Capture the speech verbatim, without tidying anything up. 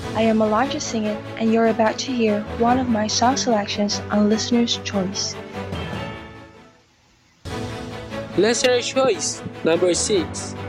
I am Elijah Singh, and you're about to hear one of my song selections on Listener's Choice. Listener choice number six.